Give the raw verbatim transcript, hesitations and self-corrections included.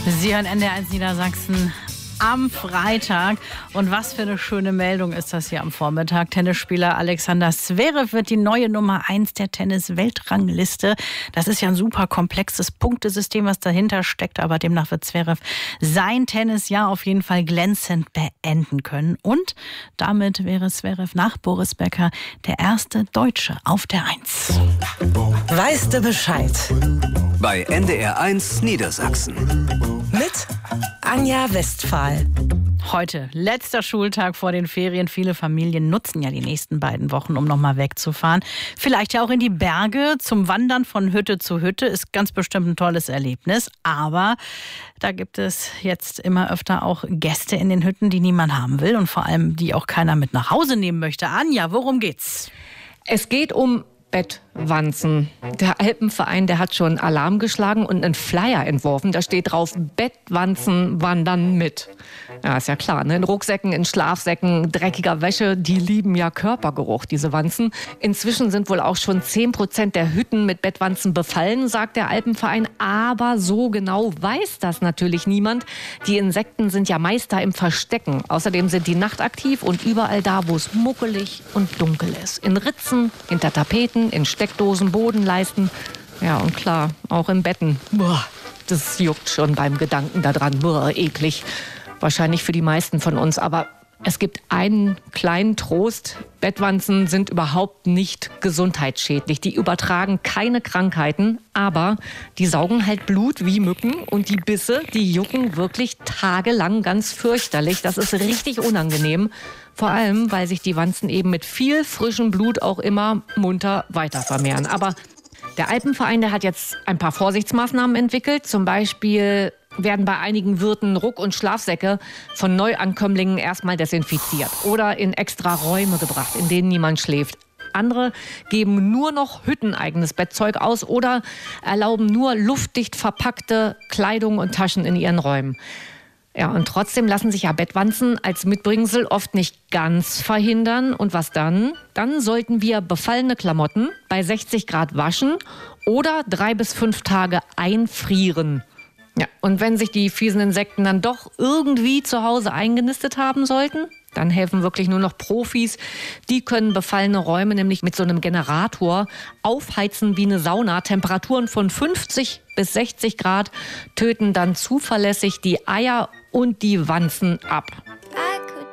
Sie hören N D R eins Niedersachsen am Freitag. Und was für eine schöne Meldung ist das hier am Vormittag. Tennisspieler Alexander Zverev wird die neue Nummer eins der Tennis-Weltrangliste. Das ist ja ein super komplexes Punktesystem, was dahinter steckt. Aber demnach wird Zverev sein Tennisjahr auf jeden Fall glänzend beenden können. Und damit wäre Zverev nach Boris Becker der erste Deutsche auf der Eins. Weißt du Bescheid? Bei N D R eins Niedersachsen. Mit Anja Westphal. Heute, letzter Schultag vor den Ferien. Viele Familien nutzen ja die nächsten beiden Wochen, um nochmal wegzufahren. Vielleicht ja auch in die Berge zum Wandern von Hütte zu Hütte. Ist ganz bestimmt ein tolles Erlebnis. Aber da gibt es jetzt immer öfter auch Gäste in den Hütten, die niemand haben will. Und vor allem, die auch keiner mit nach Hause nehmen möchte. Anja, worum geht's? Es geht um Bettwanzen. Der Alpenverein, der hat schon Alarm geschlagen und einen Flyer entworfen. Da steht drauf: Bettwanzen wandern mit. Ja, ist ja klar, ne? In Rucksäcken, in Schlafsäcken, dreckiger Wäsche, die lieben ja Körpergeruch, diese Wanzen. Inzwischen sind wohl auch schon zehn Prozent der Hütten mit Bettwanzen befallen, sagt der Alpenverein. Aber so genau weiß das natürlich niemand. Die Insekten sind ja Meister im Verstecken. Außerdem sind die nachtaktiv und überall da, wo es muckelig und dunkel ist. In Ritzen, hinter Tapeten, in Steckdosen, Bodenleisten. Ja, und klar, auch in Betten. Boah, das juckt schon beim Gedanken daran. Boah, eklig. Wahrscheinlich für die meisten von uns. Aber es gibt einen kleinen Trost. Bettwanzen sind überhaupt nicht gesundheitsschädlich. Die übertragen keine Krankheiten, aber die saugen halt Blut wie Mücken. Und die Bisse, die jucken wirklich tagelang ganz fürchterlich. Das ist richtig unangenehm. Vor allem, weil sich die Wanzen eben mit viel frischem Blut auch immer munter weiter vermehren. Aber der Alpenverein, der hat jetzt ein paar Vorsichtsmaßnahmen entwickelt. Zum Beispiel werden bei einigen Wirten Ruck- und Schlafsäcke von Neuankömmlingen erstmal desinfiziert oder in extra Räume gebracht, in denen niemand schläft. Andere geben nur noch hütteneigenes Bettzeug aus oder erlauben nur luftdicht verpackte Kleidung und Taschen in ihren Räumen. Ja, und trotzdem lassen sich ja Bettwanzen als Mitbringsel oft nicht ganz verhindern. Und was dann? Dann sollten wir befallene Klamotten bei sechzig Grad waschen oder drei bis fünf Tage einfrieren. Ja, und wenn sich die fiesen Insekten dann doch irgendwie zu Hause eingenistet haben sollten, dann helfen wirklich nur noch Profis. Die können befallene Räume nämlich mit so einem Generator aufheizen wie eine Sauna. Temperaturen von fünfzig bis sechzig Grad töten dann zuverlässig die Eier und die Wanzen ab.